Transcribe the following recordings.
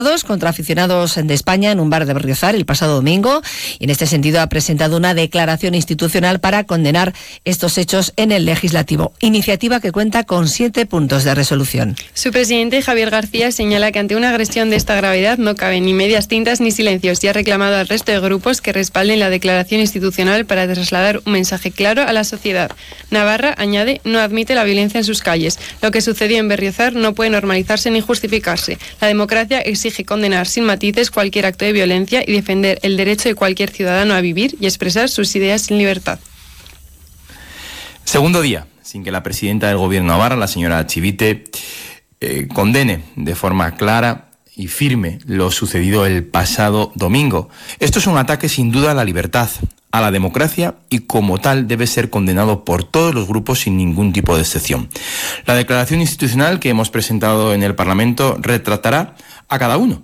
contra aficionados de España en un bar de Berriozar el pasado domingo, y en este sentido ha presentado una declaración institucional para condenar estos hechos en el legislativo, iniciativa que cuenta con 7 puntos de resolución. Su presidente, Javier García, señala que ante una agresión de esta gravedad no caben ni medias tintas ni silencios, y ha reclamado al resto de grupos que respalden la declaración institucional para trasladar un mensaje claro a la sociedad. Navarra, añade, no admite la violencia en sus calles. Lo que sucedió en Berriozar no puede normalizarse ni justificarse. La democracia exige condenar sin matices cualquier acto de violencia y defender el derecho de cualquier ciudadano a vivir y expresar sus ideas en libertad. Segundo día sin que la presidenta del Gobierno de Navarra, la señora Chivite, condene de forma clara y firme lo sucedido el pasado domingo. Esto es un ataque sin duda a la libertad, a la democracia, y como tal debe ser condenado por todos los grupos sin ningún tipo de excepción. La declaración institucional que hemos presentado en el Parlamento retratará a cada uno.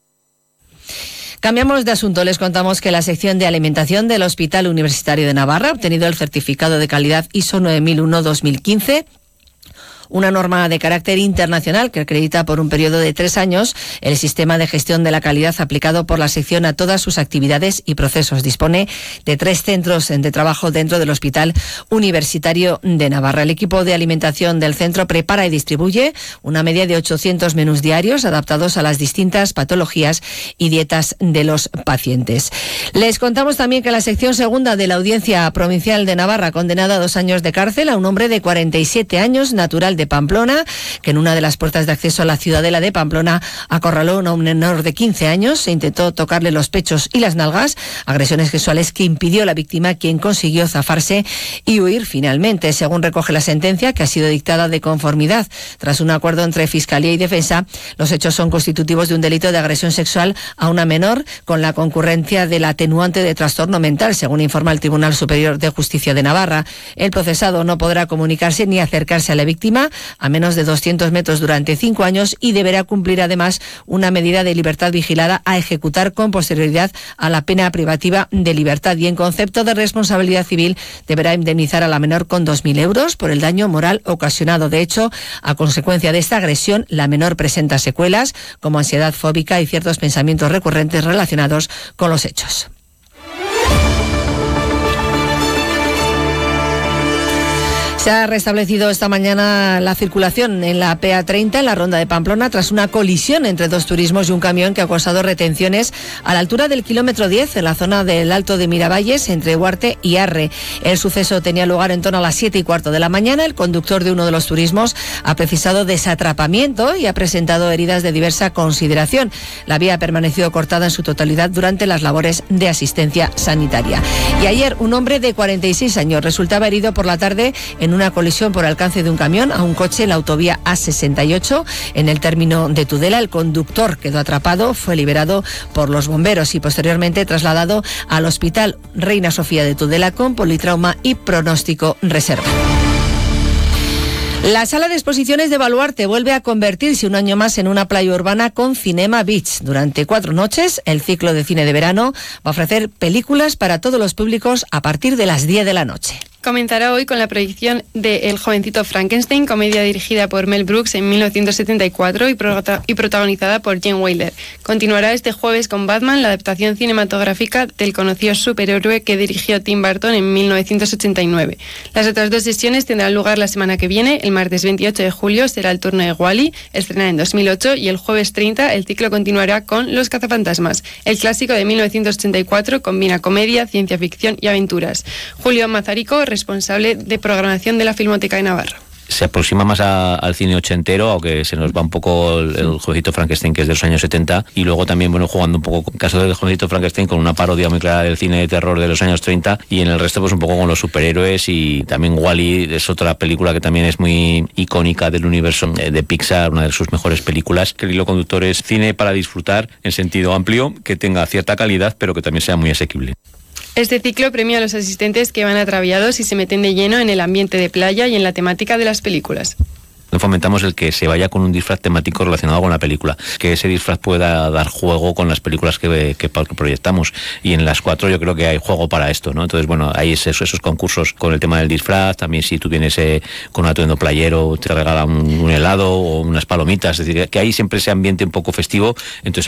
Cambiamos de asunto. Les contamos que la sección de alimentación del Hospital Universitario de Navarra ha obtenido el certificado de calidad ISO 9001-2015, una norma de carácter internacional que acredita por un periodo de 3 años el sistema de gestión de la calidad aplicado por la sección a todas sus actividades y procesos. Dispone de 3 centros de trabajo dentro del Hospital Universitario de Navarra. El equipo de alimentación del centro prepara y distribuye una media de 800 menús diarios adaptados a las distintas patologías y dietas de los pacientes. Les contamos también que la sección segunda de la Audiencia Provincial de Navarra ha condenado a 2 años de cárcel a un hombre de 47 años, natural de Pamplona, que en una de las puertas de acceso a la ciudadela de Pamplona acorraló a un menor de 15 años e intentó tocarle los pechos y las nalgas, agresiones sexuales que impidió la víctima, quien consiguió zafarse y huir finalmente. Según recoge la sentencia, que ha sido dictada de conformidad tras un acuerdo entre Fiscalía y Defensa, los hechos son constitutivos de un delito de agresión sexual a una menor con la concurrencia del atenuante de trastorno mental, según informa el Tribunal Superior de Justicia de Navarra. El procesado no podrá comunicarse ni acercarse a la víctima a menos de 200 metros durante 5 años y deberá cumplir además una medida de libertad vigilada a ejecutar con posterioridad a la pena privativa de libertad, y en concepto de responsabilidad civil deberá indemnizar a la menor con 2.000 euros por el daño moral ocasionado. De hecho, a consecuencia de esta agresión, la menor presenta secuelas como ansiedad fóbica y ciertos pensamientos recurrentes relacionados con los hechos. Se ha restablecido esta mañana la circulación en la PA30, en la ronda de Pamplona, tras una colisión entre 2 turismos y un camión que ha causado retenciones a la altura del kilómetro 10, en la zona del Alto de Miravalles, entre Huarte y Arre. El suceso tenía lugar en torno a las 7:15 de la mañana. El conductor de uno de los turismos ha precisado desatrapamiento y ha presentado heridas de diversa consideración. La vía ha permanecido cortada en su totalidad durante las labores de asistencia sanitaria. Y ayer, un hombre de 46 años resultaba herido por la tarde en una colisión por alcance de un camión a un coche en la autovía A68 en el término de Tudela. El conductor quedó atrapado, fue liberado por los bomberos y posteriormente trasladado al Hospital Reina Sofía de Tudela con politrauma y pronóstico reserva. La sala de exposiciones de Baluarte vuelve a convertirse un año más en una playa urbana con Cinema Beach. Durante 4 noches, el ciclo de cine de verano va a ofrecer películas para todos los públicos a partir de las 10 de la noche. Comenzará hoy con la proyección de El jovencito Frankenstein, comedia dirigida por Mel Brooks en 1974 y protagonizada por Gene Wilder. Continuará este jueves con Batman, la adaptación cinematográfica del conocido superhéroe que dirigió Tim Burton en 1989. Las otras 2 sesiones tendrán lugar la semana que viene. El martes 28 de julio será el turno de Wall-E, estrenada en 2008, y el jueves 30 el ciclo continuará con Los cazafantasmas. El clásico de 1984 combina comedia, ciencia ficción y aventuras. Julio Mazarico, responsable de programación de la Filmoteca de Navarra. Se aproxima más al cine ochentero, aunque se nos va un poco el jovencito Frankenstein, que es de los años 70, y luego también, jugando un poco, en caso del jovencito Frankenstein, con una parodia muy clara del cine de terror de los años 30, y en el resto pues un poco con los superhéroes. Y también Wall-E es otra película que también es muy icónica del universo de Pixar, una de sus mejores películas. Que el hilo conductor es cine para disfrutar en sentido amplio, que tenga cierta calidad, pero que también sea muy asequible. Este ciclo premia a los asistentes que van ataviados y se meten de lleno en el ambiente de playa y en la temática de las películas. Fomentamos el que se vaya con un disfraz temático relacionado con la película, que ese disfraz pueda dar juego con las películas que proyectamos, y en las 4 yo creo que hay juego para esto, ¿no? Entonces, bueno, hay esos concursos con el tema del disfraz. También si tú vienes con un atuendo playero, te regalan un helado o unas palomitas, es decir, que hay siempre ese ambiente un poco festivo. Entonces